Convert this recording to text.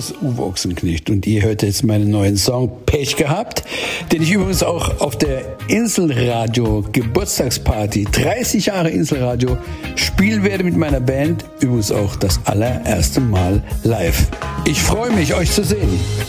Servus, Uwe Ochsenknecht. Und ihr hört jetzt meinen neuen Song Pech gehabt, den ich übrigens auch auf der Inselradio Geburtstagsparty, 30 Jahre Inselradio, spielen werde mit meiner Band. Übrigens auch das allererste Mal live. Ich freue mich, euch zu sehen.